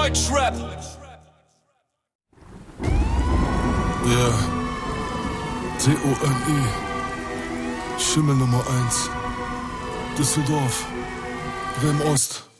Deutschrap. Ja, TOMI, Schimmel Nummer 1, Düsseldorf, Bremen Ost.